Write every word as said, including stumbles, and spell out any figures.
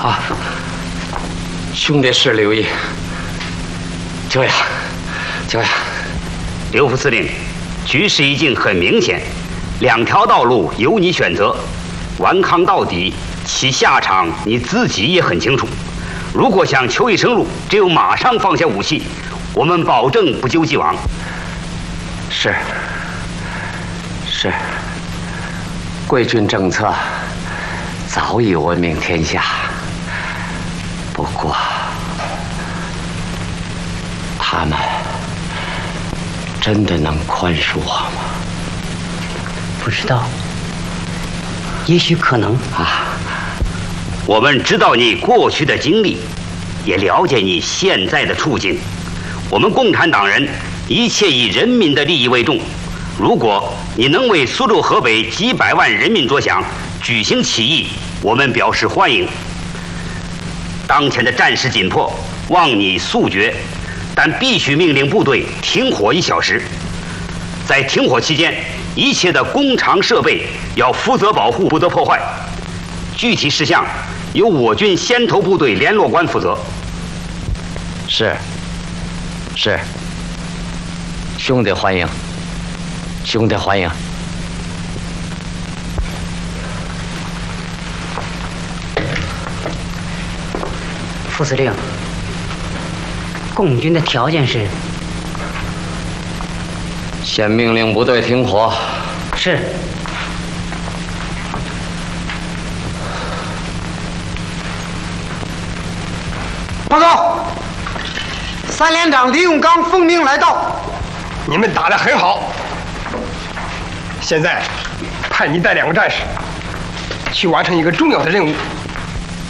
啊，兄弟是留意。就呀，就呀。 刘副司令，局势已经很明显，两条道路由你选择，顽抗到底，其下场你自己也很清楚。如果想求一生路，只有马上放下武器，我们保证不究既往。 是。是。贵军政策早已闻名天下，不过他们真的能宽恕我吗？ 不知道，也许可能啊。我们知道你过去的经历，也了解你现在的处境。我们共产党人一切以人民的利益为重。如果你能为苏州、河北几百万人民着想，举行起义，我们表示欢迎。当前的战事紧迫，望你速决，但必须命令部队停火一小时。在停火期间，一切的工厂设备要负责保护，不得破坏。具体事项由我军先头部队联络官负责。 是。是。兄弟欢迎。兄弟欢迎。 副司令，共军的条件是？ 先命令部队停火。 是。 报告，三连长李永刚奉命来到。 你们打得很好。现在派你带两个战士去完成一个重要的任务。